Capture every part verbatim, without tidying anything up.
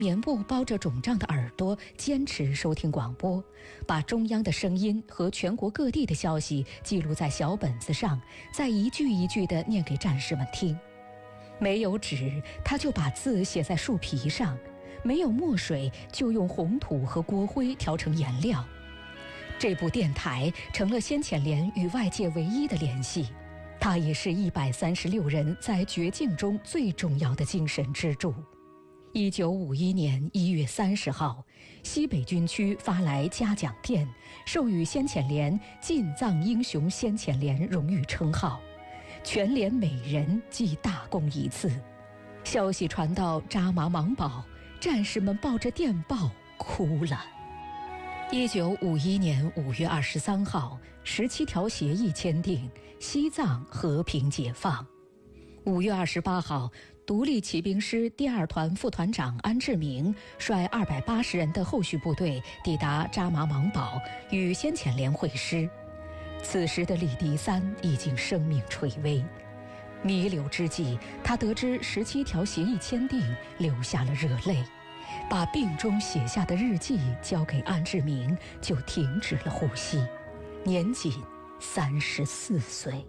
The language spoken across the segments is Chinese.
棉布包着肿胀的耳朵，坚持收听广播，把中央的声音和全国各地的消息记录在小本子上，再一句一句地念给战士们听。没有纸，他就把字写在树皮上；没有墨水，就用红土和锅灰调成颜料。这部电台成了先遣连与外界唯一的联系，它也是一百三十六人在绝境中最重要的精神支柱。一九五一年一月三十号，西北军区发来嘉奖电，授予先遣连进藏英雄先遣连荣誉称号，全连每人记大功一次。消息传到扎马芒堡，战士们抱着电报哭了。一九五一年五月二十三号，十七条协议签订，西藏和平解放。五月二十八号，独立骑兵师第二团副团长安志明率二百八十人的后续部队抵达扎马芒堡，与先遣连会师。此时的李迪三已经生命垂危，弥留之际，他得知十七条协议签订，流下了热泪。把病中写下的日记交给安志明，就停止了呼吸，年仅三十四岁。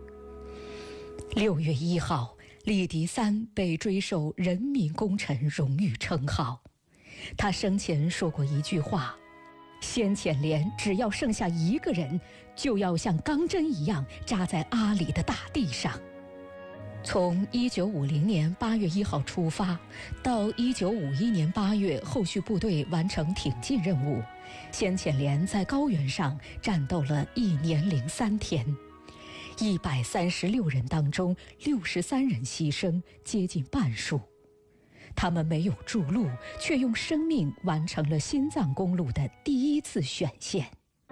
六月一号，李迪三被追授人民功臣荣誉称号。他生前说过一句话：先遣连只要剩下一个人，就要像钢针一样扎在阿里的大地上。从一九五零年八月一号出发，到一九五一年八月后续部队完成挺进任务，先遣连在高原上战斗了一年零三天。一百三十六人当中，六十三人牺牲，接近半数。他们没有筑路，却用生命完成了新藏公路的第一次选线。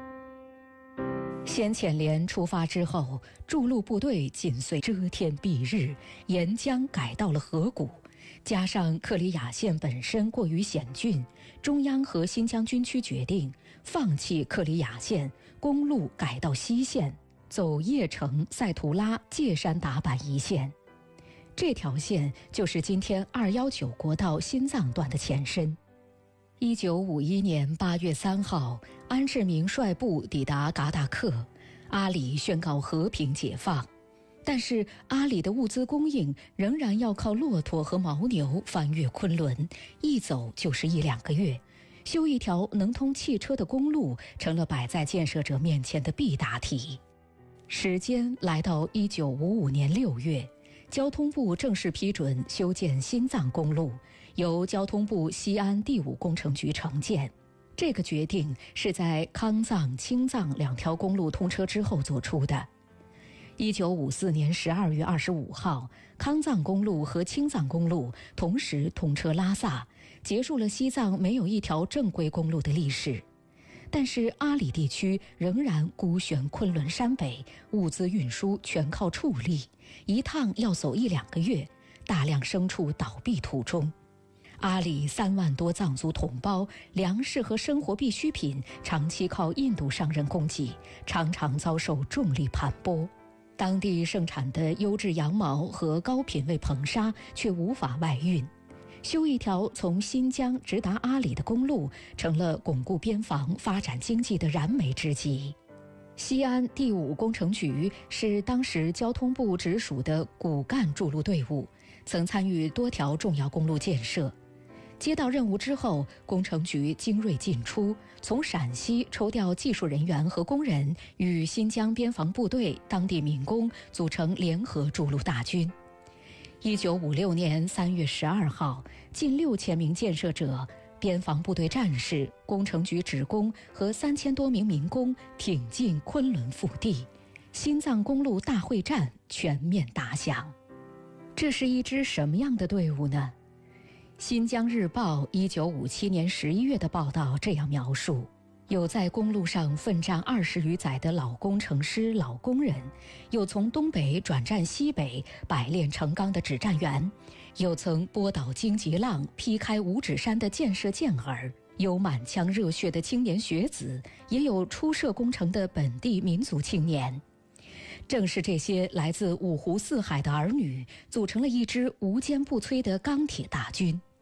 先遣连出发之后，筑路部队紧随遮天蔽日，沿江改到了河谷，加上克里雅线本身过于险峻，中央和新疆军区决定放弃克里雅线，公路改到西线，走叶城赛图拉界山达坂一线。这条线就是今天二一九国道新藏段的前身。一九五一年八月三号，安志明率部抵达嘎达克，阿里宣告和平解放。但是阿里的物资供应仍然要靠骆驼和牦牛翻越昆仑，一走就是一两个月。修一条能通汽车的公路成了摆在建设者面前的必答题。时间来到一九五五年六月，交通部正式批准修建新藏公路，由交通部西安第五工程局承建。这个决定是在康藏、青藏两条公路通车之后做出的。一九五四年十二月二十五号，康藏公路和青藏公路同时通车拉萨，结束了西藏没有一条正规公路的历史。但是阿里地区仍然孤悬昆仑山北，物资运输全靠畜力，一趟要走一两个月，大量牲畜倒闭途中。阿里三万多藏族同胞，粮食和生活必需品长期靠印度商人供给，常常遭受重力盘剥。当地盛产的优质羊毛和高品位硼砂却无法外运。修一条从新疆直达阿里的公路，成了巩固边防、发展经济的燃眉之急。西安第五工程局是当时交通部直属的骨干筑路队伍，曾参与多条重要公路建设。接到任务之后，工程局精锐进出，从陕西抽调技术人员和工人，与新疆边防部队、当地民工组成联合筑路大军。一九五六年三月十二号，近六千名建设者、边防部队战士、工程局职工和三千多名民工挺进昆仑腹地，新藏公路大会战全面打响。这是一支什么样的队伍呢？新疆日报一九五七年十一月的报道这样描述：有在公路上奋战二十余载的老工程师、老工人，有从东北转战西北百炼成钢的指战员，有曾拨倒荆棘浪、劈开五指山的建设健儿，有满腔热血的青年学子，也有初涉工程的本地民族青年。正是这些来自五湖四海的儿女，组成了一支无坚不摧的钢铁大军。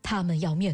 他们要面